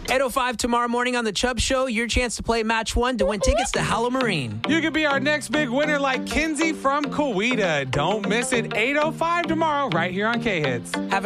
8:05 tomorrow morning on The Chubb Show. Your chance to play Match 1 to win tickets to Halloween. You could be our next big winner like Kinsey from Coweta. Don't miss it. 8:05 tomorrow right here on K-Hits. Have